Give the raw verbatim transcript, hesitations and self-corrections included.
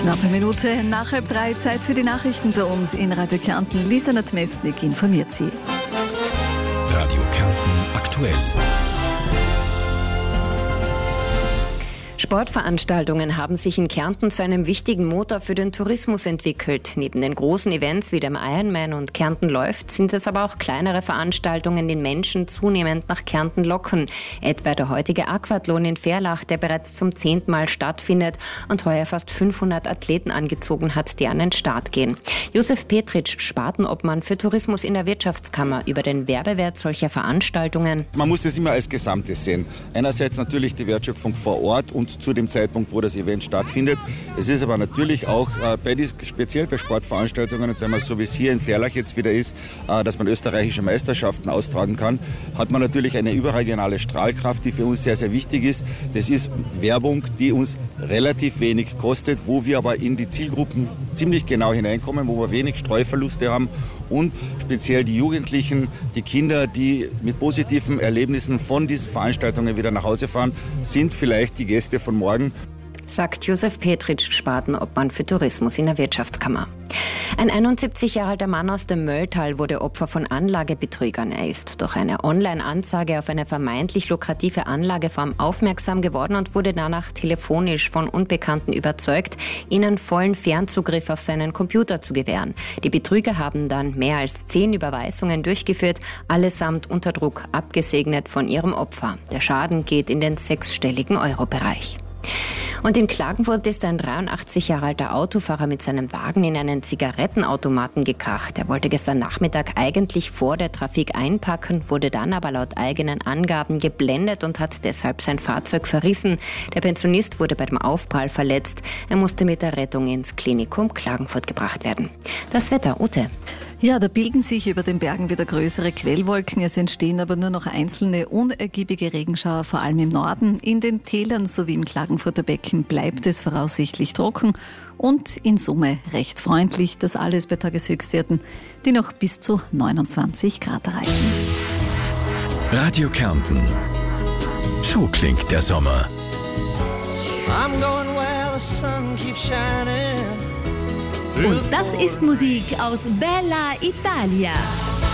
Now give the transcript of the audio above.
Knappe Minute nach halb drei, Zeit für die Nachrichten bei uns in Radio Kärnten. Lisa Nadmestnik informiert Sie. Radio Kärnten aktuell. Sportveranstaltungen haben sich in Kärnten zu einem wichtigen Motor für den Tourismus entwickelt. Neben den großen Events wie dem Ironman und Kärnten läuft, sind es aber auch kleinere Veranstaltungen, die Menschen zunehmend nach Kärnten locken. Etwa der heutige Aquathlon in Verlach, der bereits zum zehnten Mal stattfindet und heuer fast fünfhundert Athleten angezogen hat, die an den Start gehen. Josef Petritsch, Spartenobmann für Tourismus in der Wirtschaftskammer, über den Werbewert solcher Veranstaltungen. Man muss das immer als Gesamtes sehen. Einerseits natürlich die Wertschöpfung vor Ort und zu dem Zeitpunkt, wo das Event stattfindet. Es ist aber natürlich auch äh, bei dies, speziell bei Sportveranstaltungen, wenn man so wie es hier in Verlach jetzt wieder ist, äh, dass man österreichische Meisterschaften austragen kann, hat man natürlich eine überregionale Strahlkraft, die für uns sehr, sehr wichtig ist. Das ist Werbung, die uns relativ wenig kostet, wo wir aber in die Zielgruppen ziemlich genau hineinkommen, wo wir wenig Streuverluste haben und speziell die Jugendlichen, die Kinder, die mit positiven Erlebnissen von diesen Veranstaltungen wieder nach Hause fahren, sind vielleicht die Gäste von morgen. Sagt Josef Petritsch, Spartenobmann für Tourismus in der Wirtschaftskammer. Ein einundsiebzig Jahre alter Mann aus dem Mölltal wurde Opfer von Anlagebetrügern. Er ist durch eine Online-Ansage auf eine vermeintlich lukrative Anlageform aufmerksam geworden und wurde danach telefonisch von Unbekannten überzeugt, ihnen vollen Fernzugriff auf seinen Computer zu gewähren. Die Betrüger haben dann mehr als zehn Überweisungen durchgeführt, allesamt unter Druck abgesegnet von ihrem Opfer. Der Schaden geht in den sechsstelligen Euro-Bereich. Und in Klagenfurt ist ein dreiundachtzig Jahre alter Autofahrer mit seinem Wagen in einen Zigarettenautomaten gekracht. Er wollte gestern Nachmittag eigentlich vor der Trafik einpacken, wurde dann aber laut eigenen Angaben geblendet und hat deshalb sein Fahrzeug verrissen. Der Pensionist wurde bei dem Aufprall verletzt. Er musste mit der Rettung ins Klinikum Klagenfurt gebracht werden. Das Wetter, Ute. Ja, da bilden sich über den Bergen wieder größere Quellwolken. Es entstehen aber nur noch einzelne unergiebige Regenschauer, vor allem im Norden. In den Tälern sowie im Klagenfurter Becken bleibt es voraussichtlich trocken und in Summe recht freundlich. Das alles bei Tageshöchstwerten, die noch bis zu neunundzwanzig Grad erreichen. Radio Kärnten. So klingt der Sommer. I'm going where the sun keeps shining. Und das ist Musik aus Bella Italia.